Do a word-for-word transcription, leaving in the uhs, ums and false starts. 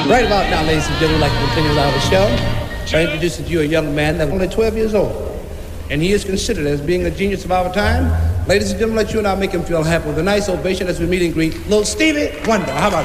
Right about now, ladies and gentlemen, I'd like to continue our show by introducing to you a young man that's only twelve years old. And he is considered as being a genius of our time. Ladies and gentlemen, let you and I make him feel happy with a nice ovation as we meet and greet little Stevie Wonder. How about